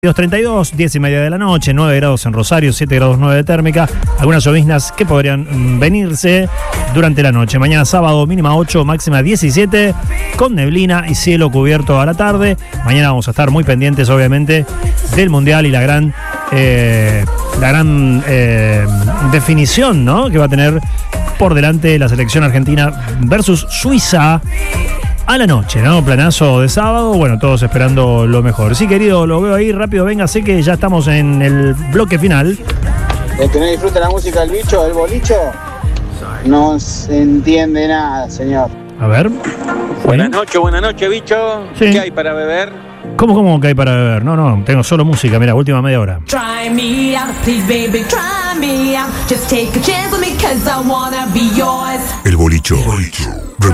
32, 10:30 de la noche, 9 grados en Rosario, 7 grados 9 de térmica. Algunas lloviznas que podrían venirse durante la noche. Mañana sábado, mínima 8, máxima 17, con neblina y cielo cubierto a la tarde. Mañana vamos a estar muy pendientes, obviamente, del Mundial y la gran definición, ¿no?, que va a tener por delante la selección argentina versus Suiza. A la noche, ¿no? Planazo de sábado, bueno, todos esperando lo mejor. Sí, querido, lo veo ahí, rápido, venga, sé que ya estamos en el bloque final. El que no disfruta la música del bicho, el bolicho, no se entiende nada, señor. A ver. Buenas noches, bicho. Sí. ¿Qué hay para beber? ¿Cómo que hay para beber? No, tengo solo música, mira, última media hora. Try me out, please baby, try me out. Just take a chance with me 'cause I wanna be yours. El bolicho.